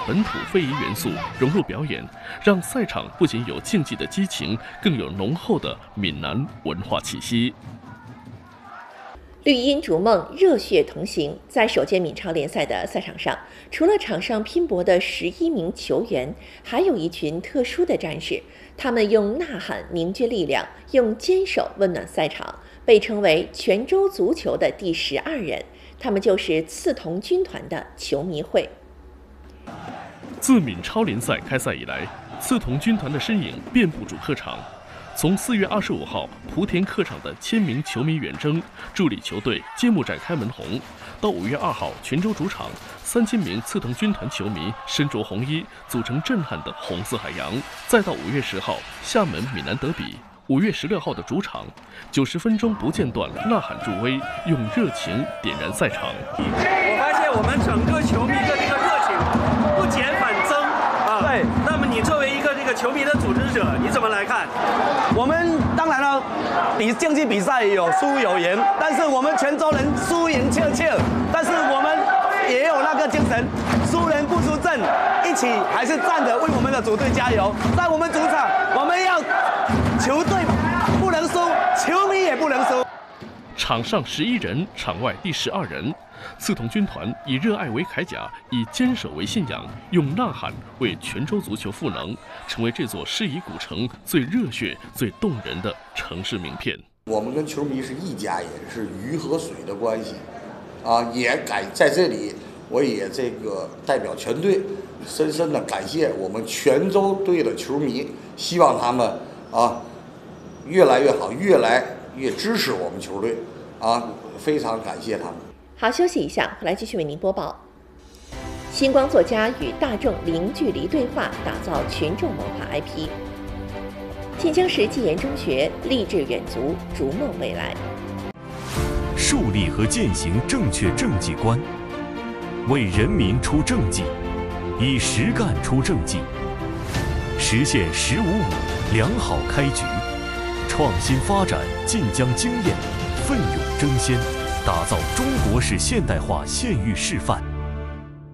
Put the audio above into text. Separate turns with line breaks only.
本土非遗元素融入表演，让赛场不仅有竞技的激情，更有浓厚的闽南文化气息。
绿茵逐梦，热血同行。在首届闽超联赛的赛场上，除了场上拼搏的11名球员，还有一群特殊的战士。他们用呐喊凝聚力量，用坚守温暖赛场，被称为泉州足球的第12人。他们就是刺桐军团的球迷会。
自闽超联赛开赛以来，刺桐军团的身影遍布主客场。从4月25号莆田客场的1000名球迷远征，助力球队揭幕战开门红，到5月2号泉州主场，3000名刺桐军团球迷身着红衣，组成震撼的红色海洋，再到5月10号厦门闽南德比，5月16号的主场，90分钟不间断呐喊助威，用热情点燃赛场。
我发现我们整个球迷的这个热情不减反增啊。对，那么你作为一个这个球迷的组织者，你怎么来看？
我们当然了，竞技比赛有输有赢，但是我们泉州人输赢切，但是我们也有那个精神，输人不输阵，一起还是站着为我们的主队加油。在我们主场，我们要球队不能输，球迷也不能输。
场上11人，场外第12人。刺桐军团以热爱为铠甲，以坚守为信仰，用呐喊为泉州足球赋能，成为这座诗意古城最热血、最动人的城市名片。
我们跟球迷是一家人，是鱼和水的关系，也在这里，我也代表全队，深深的感谢我们泉州队的球迷，希望他们越来越好，越来越支持我们球队，非常感谢他们。
好，休息一下，回来继续为您播报。星光作家与大众零距离对话，打造群众文化 IP。晋江市纪言中学励志远足，逐梦未来。
树立和践行正确政绩观，为人民出政绩，以实干出政绩，实现“1055”良好开局，创新发展晋江经验，奋勇争先。打造中国式现代化县域示范。